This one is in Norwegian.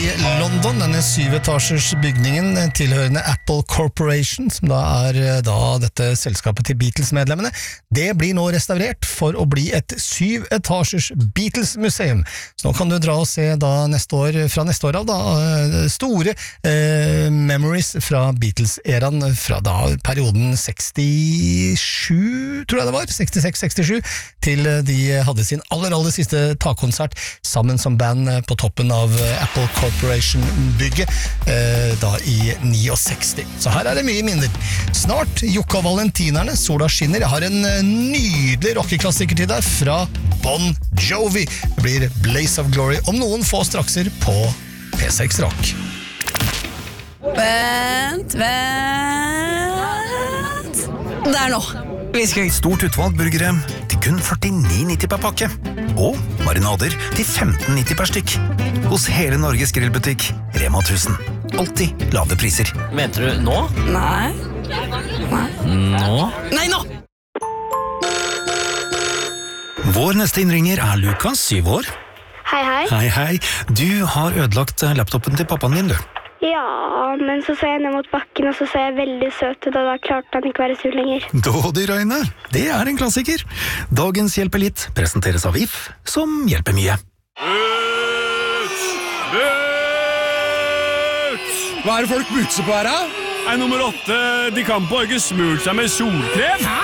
London. Denne 7-etasjers bygningen tilhørende Apple Corporation, som da dette selskapet til Beatles-medlemmene, det blir nå restaurert for å bli et 7-etasjers Beatles-museum. Så nå kan du dra og se da fra neste år av store memories fra Beatles-eraen fra da perioden 67, tror jeg det var, 66-67, til de hadde sin aller siste takkonsert sammen som band på toppen av Apple Corporation-bygget da i 69. Så her det mye minner. Snart Jokka Valentinerne, sola skinner. Jeg har en nydelig rockeklassiker til deg fra Bon Jovi. Det blir Blaze of Glory om noen få strakser på P6 Rock. Vent. Der nå. Stort utvalg burgere til kun 49,90 per pakke. Og marinader til 15,90 per stykk. Hos hele Norges grillbutikk, Rema 1000. Alltid lave priser. Mente du nå? Nei. Nå? Nei, nå! Vår neste innringer Lukas, 7 år. Hei. Hei. Du har ødelagt laptopen til pappaen din, du. Ja, men så jeg ned mot bakken, og så jeg veldig søt ut, og da klarte han ikke være sur lenger. Dådyrøyne, det en klassiker. Dagens Hjelper litt presenteres av If, som hjelper mye. Hva det folk butser på her, da? Nummer 8, de kan på ikke smult seg med solkrem.